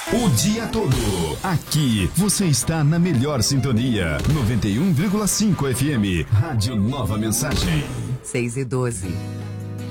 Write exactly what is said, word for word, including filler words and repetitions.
O dia todo. Aqui você está na melhor sintonia. noventa e um vírgula cinco F M. Rádio Nova Mensagem. seis e doze.